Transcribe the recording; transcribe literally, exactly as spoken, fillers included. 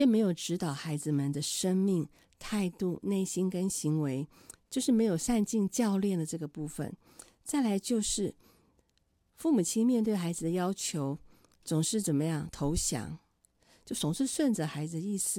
也没有指导孩子们的生命态度、内心跟行为，就是没有善尽教练的这个部分。再来就是父母亲面对孩子的要求总是怎么样投降，就总是顺着孩子的意思